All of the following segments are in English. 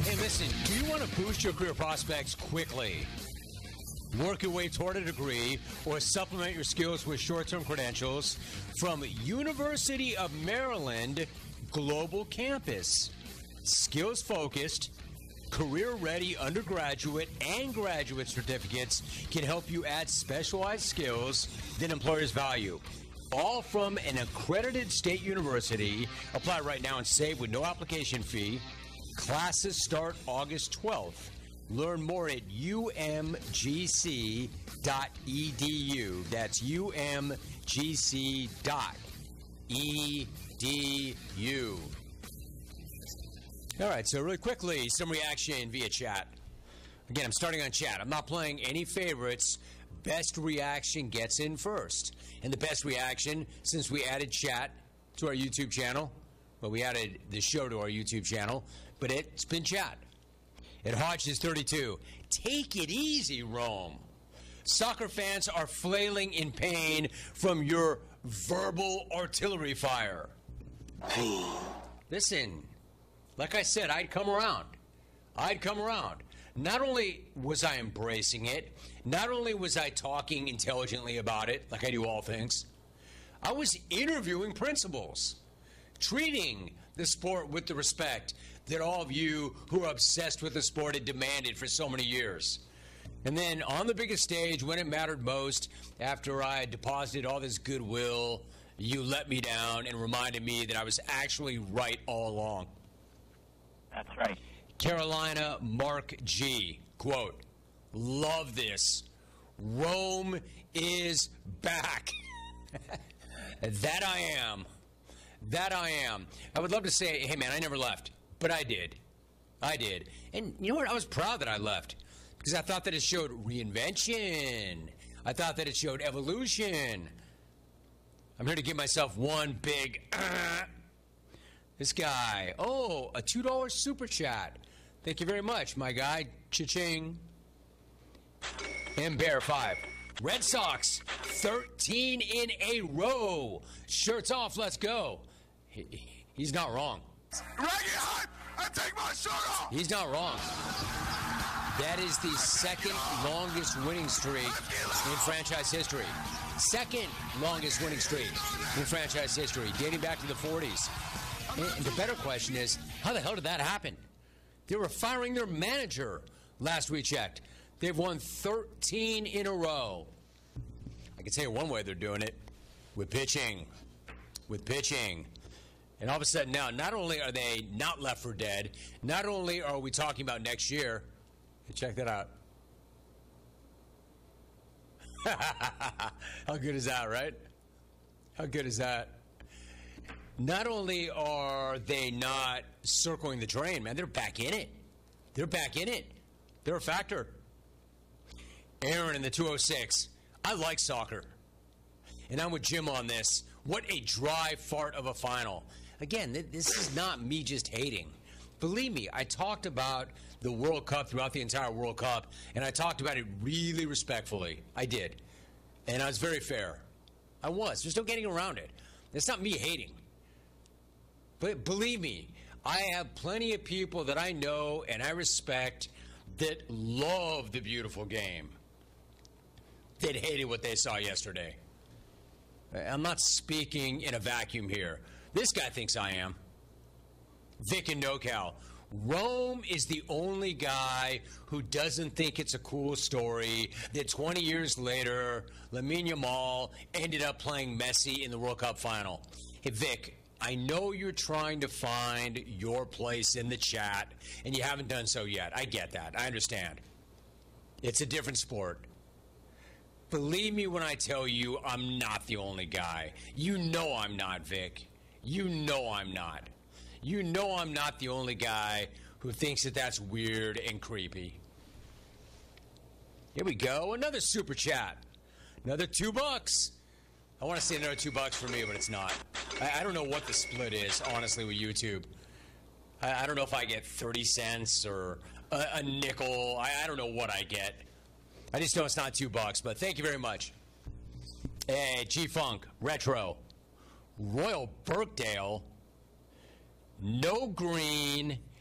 Hey, listen, do you want to boost your career prospects quickly? Work your way toward a degree or supplement your skills with short-term credentials from University of Maryland Global Campus. Skills-focused, career-ready undergraduate and graduate certificates can help you add specialized skills that employers value. All from an accredited state university. Apply right now and save with no application fee. Classes start August 12th. Learn more at umgc.edu. That's umgc.edu. All right, so really quickly, some reaction via chat. Again, I'm starting on chat. I'm not playing any favorites. Best reaction gets in first. And the best reaction, since we added chat to our YouTube channel, well, we added the show to our YouTube channel, but it's been chat. At Hodges 32, take it easy, Rome. Soccer fans are flailing in pain from your verbal artillery fire. Pain. Listen, like I said, I'd come around. I'd come around. Not only was I embracing it, not only was I talking intelligently about it, like I do all things, I was interviewing principals, treating the sport with the respect that all of you who are obsessed with the sport had demanded for so many years. And then on the biggest stage, when it mattered most, after I had deposited all this goodwill, you let me down and reminded me that I was actually right all along. That's right. Carolina Mark G, quote, love this. Rome is back. That I am. That I am. I would love to say, hey, man, I never left. But I did. I did. And you know what? I was proud that I left. Because I thought that it showed reinvention. I thought that it showed evolution. I'm here to give myself one big... This guy. Oh, a $2 super chat. Thank you very much, my guy. Cha-ching. Bear 5. Red Sox, 13 in a row. Shirts off, let's go. He's not wrong. I take my shirt off. He's not wrong. That is the second longest winning streak in franchise history. Second longest winning streak in franchise history, dating back to the 40s. And the better question is, how the hell did that happen? They were firing their manager last we checked. They've won 13 in a row. I can tell you one way they're doing it, with pitching. With pitching. And all of a sudden now, not only are they not left for dead, not only are we talking about next year, check that out. How good is that, right? How good is that? Not only are they not circling the drain, man, they're back in it. They're back in it. They're a factor. Aaron in the 206. I like soccer. And I'm with Jim on this. What a dry fart of a final. Again, this is not me just hating. Believe me, I talked about the World Cup throughout the entire World Cup, and I talked about it really respectfully. I did. And I was very fair. I was. There's no getting around it. It's not me hating. But believe me, I have plenty of people that I know and I respect that love the beautiful game, that hated what they saw yesterday. I'm not speaking in a vacuum here. This guy thinks I am. Vic in NoCal. Rome is the only guy who doesn't think it's a cool story that 20 years later, Lamine Yamal ended up playing Messi in the World Cup final. Hey, Vic, I know you're trying to find your place in the chat, and you haven't done so yet. I get that. I understand. It's a different sport. Believe me when I tell you I'm not the only guy. You know I'm not, Vic. You know I'm not. You know I'm not the only guy who thinks that that's weird and creepy. Here we go. Another super chat. Another $2. I want to say another $2 for me, but it's not. I don't know what the split is, honestly, with YouTube. I don't know if I get 30 cents or a nickel. I don't know what I get. I just know it's not $2, but thank you very much. Hey, G-Funk, Retro, Royal Birkdale, no green,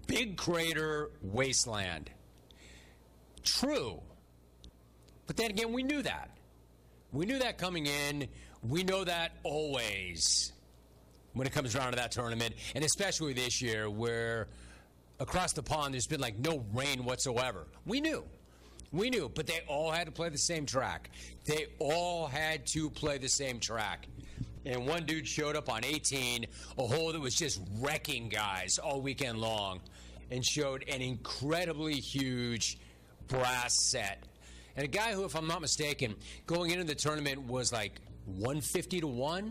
Big crater wasteland. True. But then again, we knew that. We knew that coming in. We know that always when it comes around to that tournament, and especially this year where across the pond there's been like no rain whatsoever. We knew, but they all had to play the same track. They all had to play the same track. And one dude showed up on 18, a hole that was just wrecking guys all weekend long, and showed an incredibly huge brass set. And a guy who, if I'm not mistaken, going into the tournament was like 150 to 1,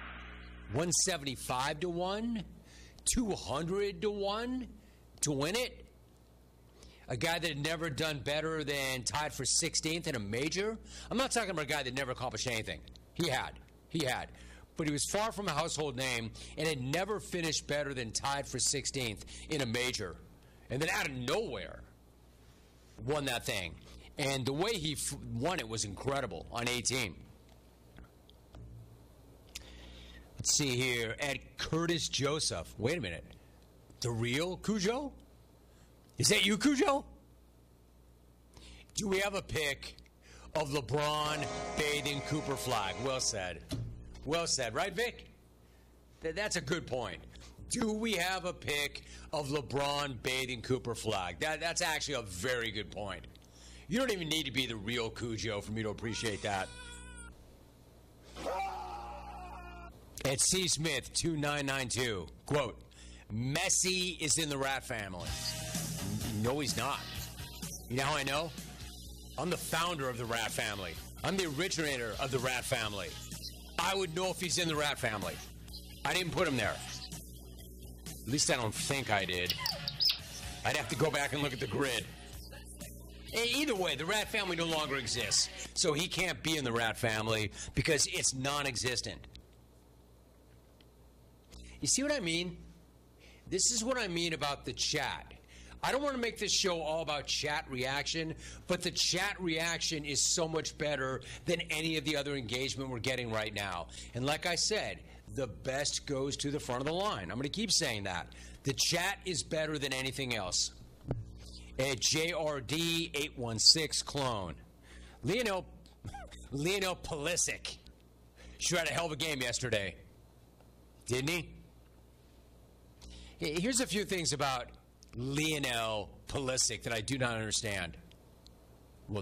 175 to 1, 200 to 1 to win it. A guy that had never done better than tied for 16th in a major. I'm not talking about a guy that never accomplished anything. He had. But he was far from a household name and had never finished better than tied for 16th in a major. And then out of nowhere, won that thing. And the way he won it was incredible on 18. Let's see here. At Curtis Joseph. Wait a minute. The real Cujo? Is that you, Cujo? Do we have a pic of LeBron bathing Cooper Flag? Well said. Well said. Right, Vic? That's a good point. Do we have a pic of LeBron bathing Cooper Flag? That's actually a very good point. You don't even need to be the real Cujo for me to appreciate that. At C. Smith 2992, quote, Messi is in the Rat family. No, he's not. You know how I know? I'm the founder of the Rat family. I'm the originator of the Rat family. I would know if he's in the Rat family. I didn't put him there. At least I don't think I did. I'd have to go back and look at the grid. Either way, the Rat family no longer exists. So he can't be in the Rat family because it's non-existent. You see what I mean? This is what I mean about the chat. I don't want to make this show all about chat reaction, but the chat reaction is so much better than any of the other engagement we're getting right now. And like I said, the best goes to the front of the line. I'm going to keep saying that. The chat is better than anything else. At JRD816 clone. Lionel Pulisic sure had a hell of a game yesterday. Didn't he? Here's a few things about Lionel Pulisic that I do not understand. Well,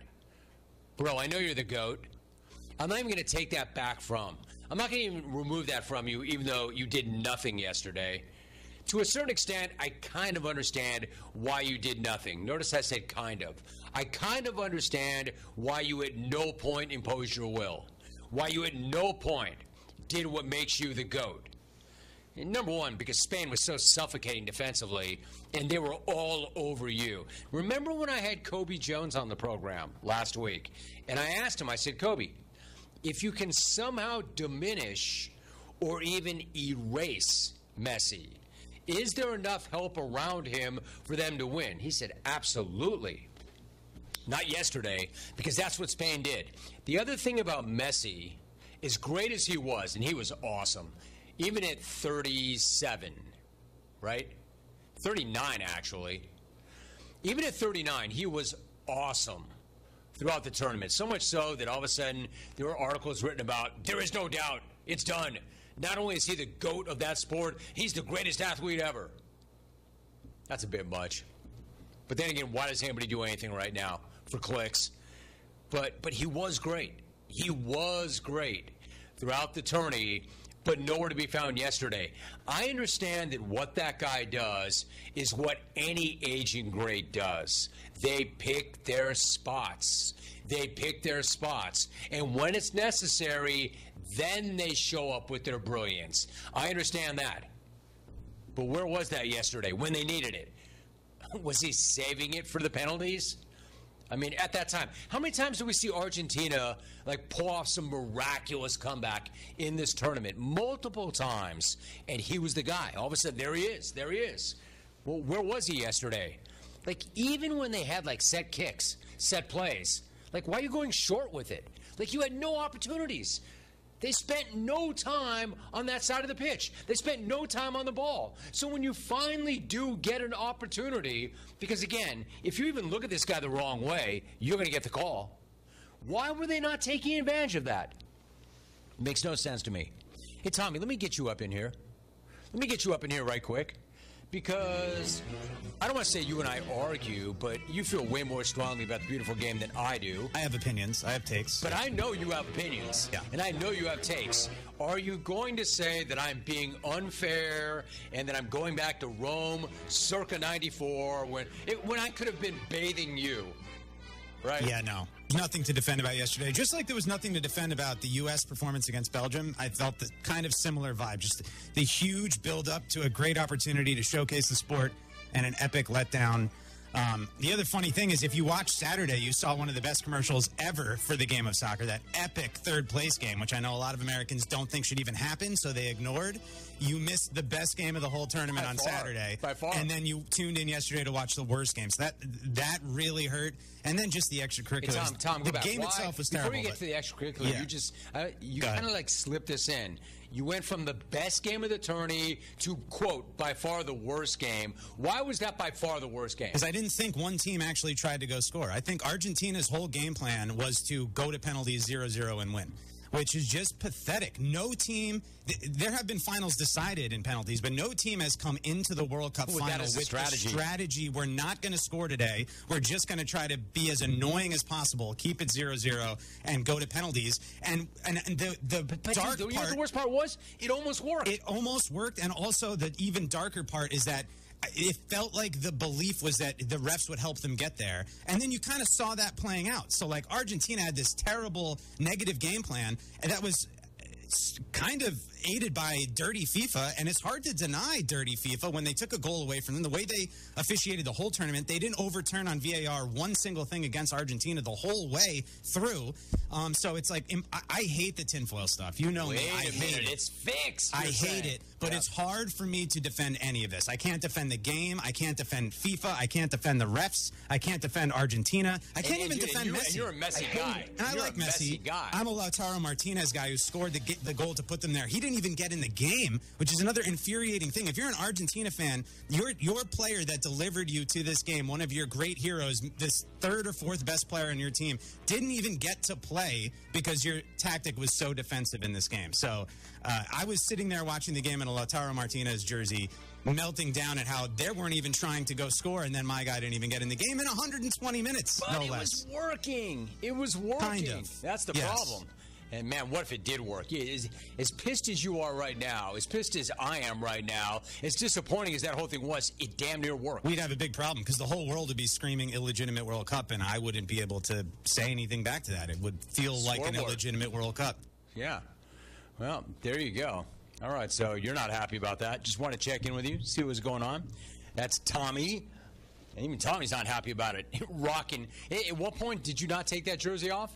bro, I know you're the GOAT. I'm not even going to take that back from. I'm not going to even remove that from you, even though you did nothing yesterday. To a certain extent, I kind of understand why you did nothing. Notice I said kind of. I kind of understand why you at no point imposed your will. Why you at no point did what makes you the GOAT. And number one, because Spain was so suffocating defensively, and they were all over you. Remember when I had Kobe Jones on the program last week, and I asked him, I said, Kobe, if you can somehow diminish or even erase Messi, is there enough help around him for them to win? He said, absolutely. Not yesterday, because that's what Spain did. The other thing about Messi, as great as he was, and he was awesome, even at 37, right? 39, actually. Even at 39, he was awesome throughout the tournament. So much so that all of a sudden there were articles written about, there is no doubt, it's done. Not only is he the GOAT of that sport, he's the greatest athlete ever. That's a bit much. But then again, why does anybody do anything right now for clicks? But he was great. He was great throughout the tourney, but nowhere to be found yesterday. I understand that what that guy does is what any aging great does. They pick their spots. They pick their spots. And when it's necessary, then they show up with their brilliance. I understand that. But where was that yesterday when they needed it? Was he saving it for the penalties? I mean, at that time, how many times do we see Argentina like pull off some miraculous comeback in this tournament? Multiple times. And he was the guy. All of a sudden, there he is. There he is. Well, where was he yesterday? Like, even when they had like set kicks, set plays, like, why are you going short with it? Like, you had no opportunities. They spent no time on that side of the pitch. They spent no time on the ball. So when you finally do get an opportunity, because again, if you even look at this guy the wrong way, you're going to get the call. Why were they not taking advantage of that? It makes no sense to me. Hey, Tommy, let me get you up in here. Let me get you up in here right quick. Because I don't want to say you and I argue, but you feel way more strongly about the beautiful game than I do. I have opinions. I have takes. But I know you have opinions. Yeah. And I know you have takes. Are you going to say that I'm being unfair and that I'm going back to Rome circa 94 when I could have been bathing you? Right? Yeah, no. Nothing to defend about yesterday. Just like there was nothing to defend about the U.S. performance against Belgium, I felt the kind of similar vibe. Just the huge build-up to a great opportunity to showcase the sport and an epic letdown. The other funny thing is if you watched Saturday, you saw one of the best commercials ever for the game of soccer, that epic third-place game, which I know a lot of Americans don't think should even happen, so they ignored. You missed the best game of the whole tournament on Saturday. By far. And then you tuned in yesterday to watch the worst game. So that really hurt. And then just the extracurriculars. Hey, Tom, the go back. game itself was terrible. Before you get to the extracurricular, Yeah. you kind of like slipped this in. You went from the best game of the tourney to, quote, by far the worst game. Why was that by far the worst game? Because I didn't think one team actually tried to go score. I think Argentina's whole game plan was to go to penalties 0-0 and win, which is just pathetic. No team, there have been finals decided in penalties, but no team has come into the World Cup final with the strategy. We're not going to score today. We're just going to try to be as annoying as possible, keep it 0-0, and go to penalties. And the dark part... You know what the worst part was? It almost worked. It almost worked, and also the even darker part is that it felt like the belief was that the refs would help them get there. And then you kind of saw that playing out. So, like, Argentina had this terrible negative game plan, and that was kind of aided by dirty FIFA, and it's hard to deny dirty FIFA when they took a goal away from them. The way they officiated the whole tournament, they didn't overturn on VAR one single thing against Argentina the whole way through. So it's like, I hate the tinfoil stuff. You know me. I hate it. It's fixed. I hate it, but it's hard for me to defend any of this. I can't defend the game. I can't defend FIFA. I can't defend the refs. I can't defend Argentina. I can't even defend Messi. And you're a messy guy. And I like Messi. I'm a Lautaro Martinez guy who scored the goal to put them there. He didn't even get in the game, which is another infuriating thing. If you're an Argentina fan, your player that delivered you to this game, one of your great heroes, this third or fourth best player on your team, didn't even get to play because your tactic was so defensive in this game. So I was sitting there watching the game in a Lautaro Martinez jersey, melting down at how they weren't even trying to go score, and then my guy didn't even get in the game in 120 minutes, but no it less. Was working. It was working. Kind of. That's the problem. And, man, what if it did work? As pissed as you are right now, as pissed as I am right now, as disappointing as that whole thing was, it damn near worked. We'd have a big problem because the whole world would be screaming illegitimate World Cup, and I wouldn't be able to say anything back to that. It would feel like an illegitimate World Cup. Yeah. Well, there you go. All right, so you're not happy about that. Just want to check in with you, see what's going on. That's Tommy. And even Tommy's not happy about it. Rocking. At what point did you not take that jersey off?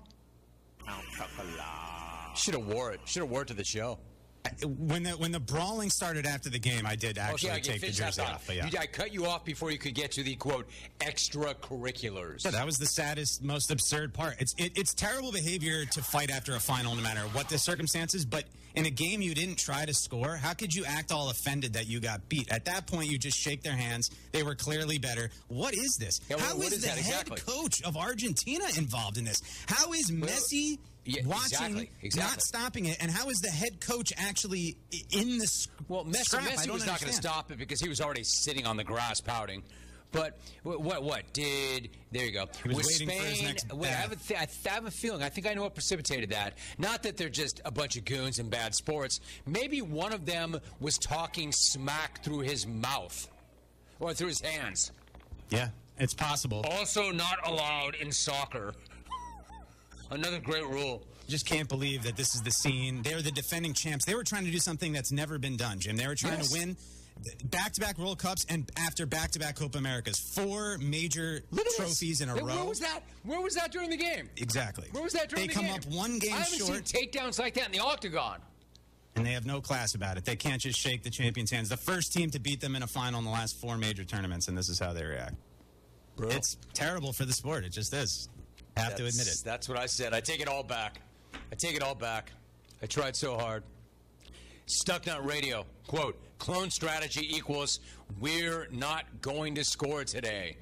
Should have wore it. Should have wore it to the show. When the brawling started after the game, I did actually take the jersey off. But yeah. I cut you off before you could get to the, quote, extracurriculars. Yeah, that was the saddest, most absurd part. It's terrible behavior to fight after a final no matter what the circumstances, but in a game you didn't try to score, how could you act all offended that you got beat? At that point, you just shake their hands. They were clearly better. What is this? Yeah, how is the head coach of Argentina involved in this? How is Messi... watching, not stopping it, and how is the head coach actually in the Messi was not going to stop it because he was already sitting on the grass pouting. But what did? There you go. He was waiting Spain, for his next I have a feeling. I think I know what precipitated that. Not that they're just a bunch of goons in bad sports. Maybe one of them was talking smack through his mouth or through his hands. Yeah, it's possible. Also not allowed in soccer. Another great rule. Just can't believe that this is the scene. They're the defending champs. They were trying to do something that's never been done, Jim. They were trying to win back-to-back World Cups and after back-to-back Copa Americas. 4 major trophies in a row. Where was that? Where was that during the game? Exactly. Where was that during the game? They come up one game short. I haven't seen takedowns like that in the octagon. And they have no class about it. They can't just shake the champions' hands. The first team to beat them in a final in the last 4 major tournaments, and this is how they react. Bro. It's terrible for the sport. It just is. Have to admit it. That's what I said. I take it all back. I tried so hard. Stucknut Radio, quote, clone strategy equals we're not going to score today.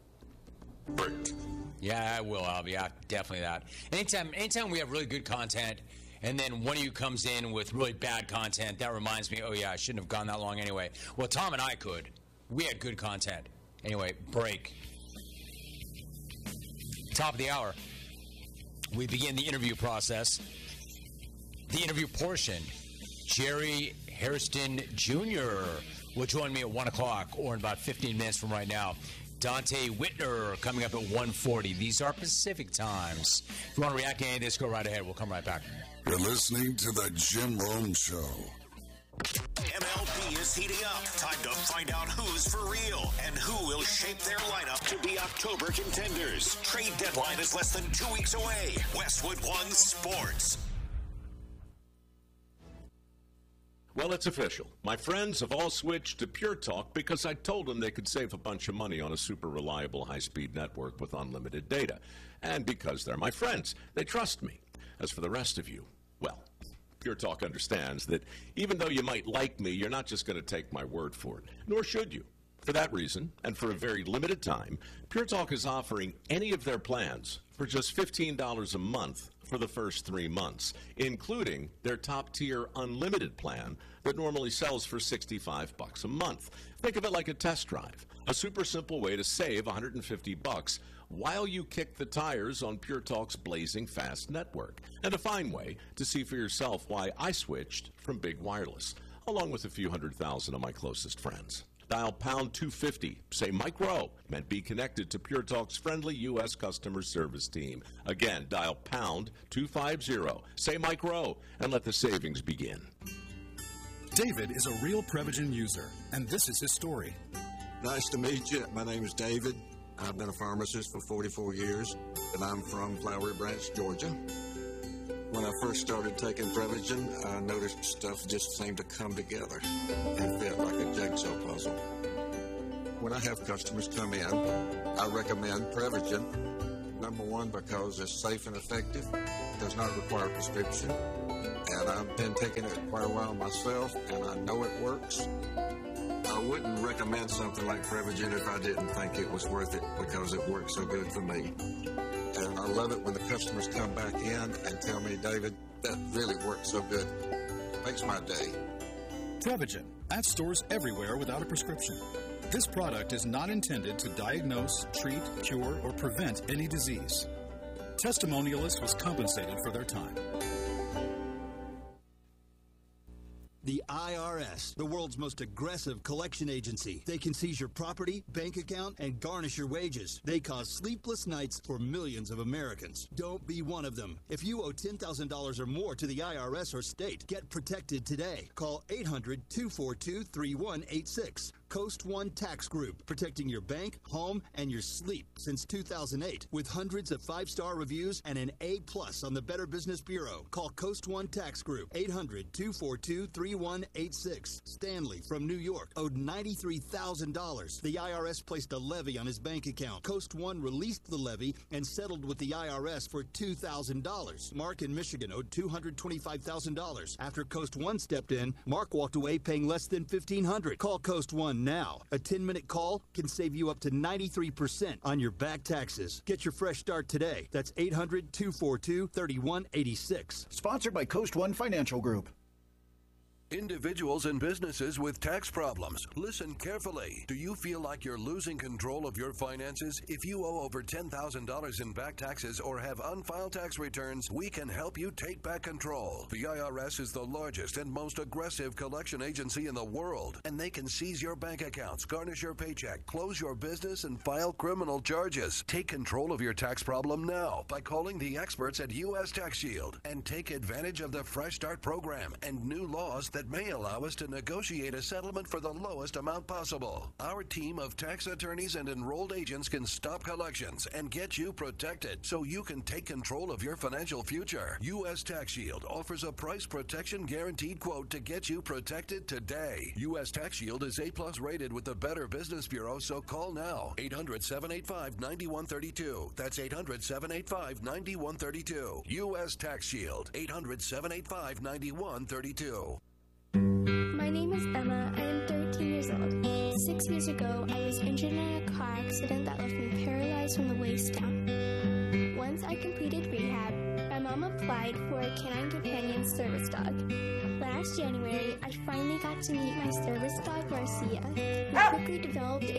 Yeah, I will, Alvy. Yeah, definitely that. Anytime we have really good content and then one of you comes in with really bad content, that reminds me, oh yeah, I shouldn't have gone that long anyway. Well, Tom and I could. We had good content. Anyway, break. Top of the hour. We begin the interview process. The interview portion. Jerry Hairston Jr. will join me at 1 o'clock or in about 15 minutes from right now. Dante Whitner coming up at 1:40. These are Pacific times. If you want to react to any of this, go right ahead. We'll come right back. You're listening to the Jim Rome Show. MLB is heating up. Time to find out who's for real and who will shape their lineup to be October contenders. Trade deadline is less than 2 weeks away. Westwood One Sports. Well, it's official. My friends have all switched to Pure Talk because I told them they could save a bunch of money on a super reliable high-speed network with unlimited data. And because they're my friends, they trust me. As for the rest of you, well, Pure Talk understands that even though you might like me, you're not just going to take my word for it, nor should you. For that reason, and for a very limited time, Pure Talk is offering any of their plans for just $15 a month for the first 3 months, including their top-tier unlimited plan that normally sells for $65 a month. Think of it like a test drive, a super simple way to save $150 while you kick the tires on Pure Talk's blazing fast network, and a fine way to see for yourself why I switched from big wireless, along with a few 100,000 of my closest friends. Dial pound 250, say Mike Rowe, and be connected to Pure Talk's friendly U.S. customer service team. Again, dial pound 250, say Mike Rowe, and let the savings begin. David is a real Prevagen user, and this is his story. Nice to meet you. My name is David. I've been a pharmacist for 44 years, and I'm from Flowery Branch, Georgia. When I first started taking Prevagen, I noticed stuff just seemed to come together and fit like a jigsaw puzzle. When I have customers come in, I recommend Prevagen. Number one, because it's safe and effective, does not require prescription, and I've been taking it quite a while myself, and I know it works. I wouldn't recommend something like Prevagen if I didn't think it was worth it because it works so good for me. And I love it when the customers come back in and tell me, David, that really works so good. It makes my day. Prevagen, at stores everywhere without a prescription. This product is not intended to diagnose, treat, cure, or prevent any disease. Testimonialist was compensated for their time. The IRS, the world's most aggressive collection agency. They can seize your property, bank account, and garnish your wages. They cause sleepless nights for millions of Americans. Don't be one of them. If you owe $10,000 or more to the IRS or state, get protected today. Call 800-242-3186. Coast One Tax Group, protecting your bank, home, and your sleep since 2008. With hundreds of 5-star reviews and an A+ on the Better Business Bureau. Call Coast One Tax Group, 800-242-3186. Stanley from New York owed $93,000. The IRS placed a levy on his bank account. Coast One released the levy and settled with the IRS for $2,000. Mark in Michigan owed $225,000. After Coast One stepped in, Mark walked away paying less than $1,500. Call Coast One now. A 10-minute call can save you up to 93% on your back taxes. Get your fresh start today. That's 800-242-3186. Sponsored by Coast One Financial Group. Individuals and businesses with tax problems, listen carefully. Do you feel like you're losing control of your finances? If you owe over $10,000 in back taxes or have unfiled tax returns, we can help you take back control. The IRS is the largest and most aggressive collection agency in the world, and they can seize your bank accounts, garnish your paycheck, close your business, and file criminal charges. Take control of your tax problem now by calling the experts at U.S. Tax Shield and take advantage of the Fresh Start program and new laws that that may allow us to negotiate a settlement for the lowest amount possible. Our team of tax attorneys and enrolled agents can stop collections and get you protected so you can take control of your financial future. U.S. Tax Shield offers a price protection guaranteed quote to get you protected today. U.S. Tax Shield is A+ rated with the Better Business Bureau, so call now. 800-785-9132. That's 800-785-9132. U.S. Tax Shield. 800-785-9132. My name is Emma. I am 13 years old. 6 years ago, I was injured in a car accident that left me paralyzed from the waist down. Once I completed rehab, my mom applied for a Canine Companion service dog. Last January, I finally got to meet my service dog, Marcia, who quickly developed